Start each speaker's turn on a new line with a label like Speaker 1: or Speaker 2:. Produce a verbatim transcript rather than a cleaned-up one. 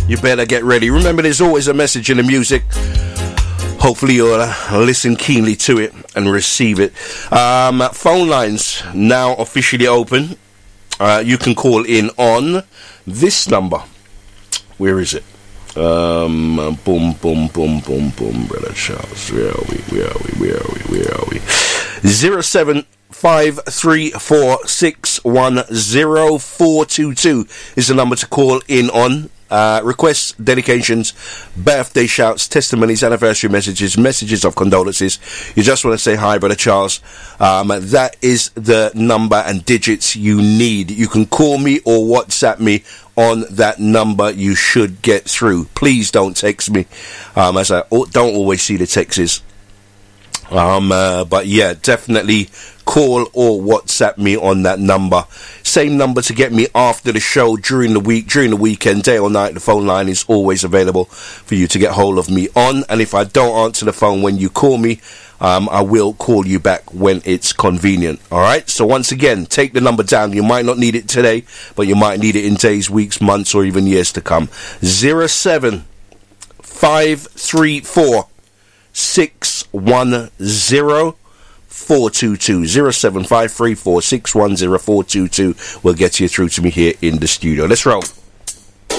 Speaker 1: you better get ready. Remember, there's always a message in the music. Hopefully you'll uh, listen keenly to it and receive it. Um, phone lines now officially open. Uh, you can call in on this number. Where is it? Um, boom, boom, boom, boom, boom, brother Charles. Where are we? Where are we? Where are we? Where are we? Zero seven five three four six one zero four two two is the number to call in on. Uh, requests, dedications, birthday shouts, testimonies, anniversary messages, messages of condolences. You just want to say hi, brother Charles. Um, that is the number and digits you need. You can call me or WhatsApp me on that number. You should get through. Please don't text me, um, as I don't always see the texts. Um, uh, but yeah, definitely call or WhatsApp me on that number. Same number to get me after the show, during the week, during the weekend, day or night. The phone line is always available for you to get hold of me on. And if I don't answer the phone when you call me, um, I will call you back when it's convenient. All right. So once again, take the number down. You might not need it today, but you might need it in days, weeks, months, or even years to come. Zero seven five three four six one zero four two two. Zero seven five three four six one zero four two two will get you through to me here in the studio. Let's roll.